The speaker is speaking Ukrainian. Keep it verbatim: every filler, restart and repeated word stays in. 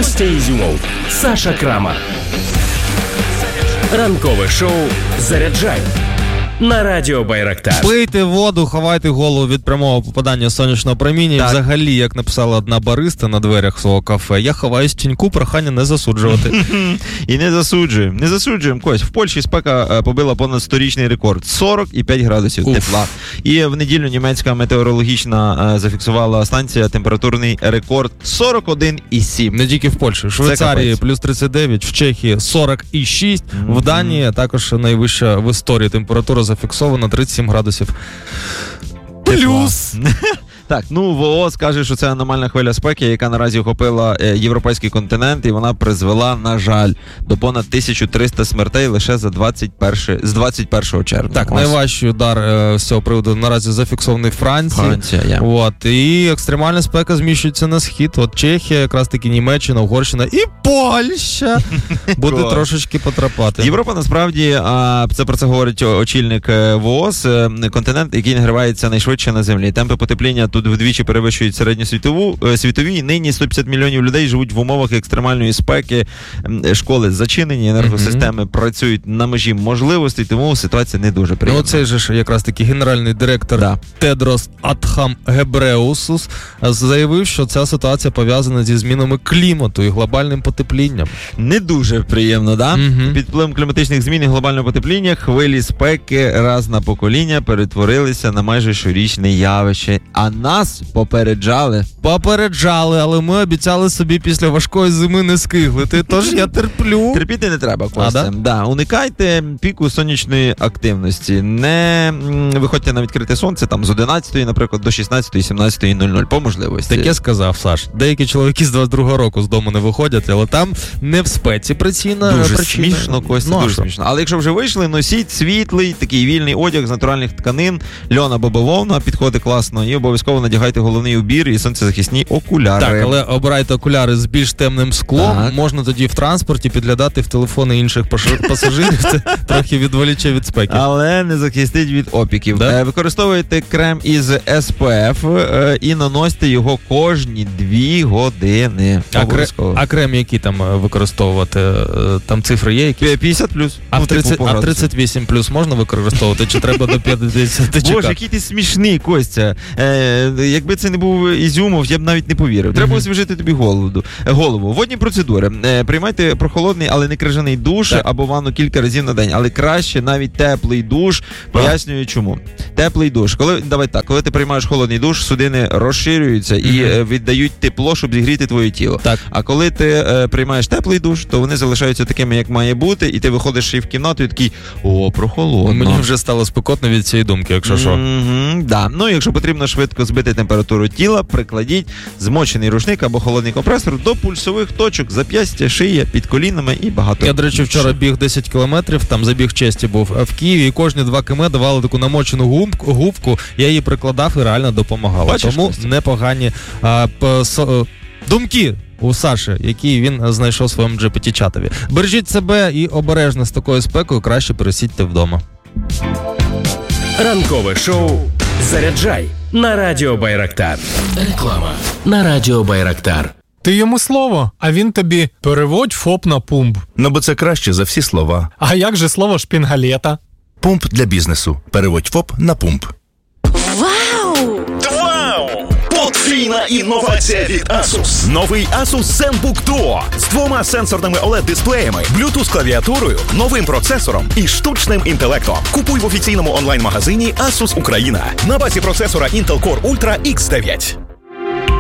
Костя Ізюмов, Саша Крама. Ранкове шоу «Заряджай» на радіо Байрактар. Пийте воду, ховайте голову від прямого попадання сонячного проміння. І взагалі, як написала одна бариста на дверях свого кафе, я ховаюсь в тіньку, прохання не засуджувати. І не засуджуємо. Не засуджуємо, Кость. В Польщі спека побила понад сторічний рекорд. сорок п'ять градусів Уф. тепла. І в неділю німецька метеорологічна зафіксувала станція температурний рекорд сорок один і сім. Не тільки в Польщі. В Швейцарії плюс тридцять дев'ять, в Чехії сорок шість, mm-hmm. в Данії також найвища в історії температура зафіксовано тридцять сім градусів. Плюс! Так, ну ВООЗ каже, що це аномальна хвиля спеки, яка наразі охопила європейський континент, і вона призвела, на жаль, до понад тисяча триста смертей лише за двадцять перше, з двадцять першого червня. Так, Ось. найважчий удар е, з цього приводу наразі зафіксований в Франції. Франція, yeah. От, і екстремальна спека зміщується на схід. От Чехія, якраз таки Німеччина, Угорщина і Польща буде трошечки потрапати. Європа, насправді, а, це про це говорить очільник ВООЗ, континент, який нагрівається найшвидше на землі. Темпи потепління тут вдвічі перевищують середньосвітову світові. Нині сто п'ятдесят мільйонів людей живуть в умовах екстремальної спеки. Школи зачинені, енергосистеми mm-hmm. працюють на межі можливостей, тому ситуація не дуже приємна. Ну, цей же ж якраз таки генеральний директор да. Тедрос Адхам Гебреусус заявив, що ця ситуація пов'язана зі змінами клімату і глобальним потеплінням. Не дуже приємно, да? Mm-hmm. Під впливом кліматичних змін і глобального потепління хвилі спеки раз на покоління перетворилися на майже щорічне явище. А нас попереджали. Попереджали, але ми обіцяли собі після важкої зими не скиглити, тож я терплю. Терпіти не треба, Костя. Да? Да. Уникайте піку сонячної активності. Не виходьте на відкрите сонце там з одинадцятої, наприклад, до шістнадцятої, сімнадцятої нуль нуль по можливості. Таке сказав, Саш. Деякі чоловіки з двадцять другого року з дому не виходять, але там не в спеці причина. Дуже причина. смішно, Костя, ну, дуже смішно. Але якщо вже вийшли, носіть світлий, такий вільний одяг з натуральних тканин, льон або бавовна, підходить класно, і обов'язково надягайте головний убір і сонцезахисні окуляри. Так, але обирайте окуляри з більш темним склом. Так. Можна тоді в транспорті підглядати в телефони інших пасажирів. Це трохи відволіче від спеки. Але не захистить від опіків. Да? Використовуйте крем із ес пе еф і наносьте його кожні дві години. А, кре... а крем який там використовувати? Там цифри є які? п'ятдесят плюс. А, ну, тридцять, а тридцять вісім плюс можна використовувати? Чи треба до п'ятдесят чекати? Боже, який ти смішний, Костя. Е, якби це не був Ізюмов, я б навіть не повірив. Треба mm-hmm. освіжити тобі голову. голову. Водні процедури. Е, приймайте прохолодний, але не крижаний душ так. або ванну кілька разів на день. Але краще навіть теплий душ. Пояснюю, чому. Теплий душ. Коли, давай так, коли ти приймаєш холодний душ, судини розширюються mm-hmm. і е, віддають тепло, щоб зігріти твоє тіло. Так. А коли ти е, приймаєш теплий душ, то вони залишаються такими, як має бути, і ти виходиш і в кімнату і такий, о, прохолодно. Мені вже стало спекотно від цієї думки, якщо що. Mm-hmm, да. Ну, якщо потрібно швидко збити температуру тіла, прикладіть змочений рушник або холодний компресор до пульсових точок, зап'ястя, шия, під колінами і багато. Я, до речі, вчора біг десять кілометрів, там забіг честі був в Києві, і кожні два кілометри давали таку намочену губку, губку, я її прикладав і реально допомагала. Бачиш, тому Костя? непогані а, по, со, думки у Саші, які він знайшов в своєму джі пі ті-чатові. Бережіть себе і обережно з такою спекою краще пересідьте вдома. Ранкове шоу «Заряджай» на радіо Байрактар. Реклама на радіо Байрактар. Ти йому слово, а він тобі переводь ФОП на пумп. Ну, бо це краще за всі слова. А як же слово шпінгалета? Пумп для бізнесу. Переводь ФОП на пумп. Вау! Вау! Подвійна інновація від Asus. Новий Asus ZenBook Duo з двома сенсорними о лед дисплеями, Bluetooth-клавіатурою, новим процесором і штучним інтелектом. Купуй в офіційному онлайн-магазині Asus Україна на базі процесора Intel Core Ultra ікс дев'ять.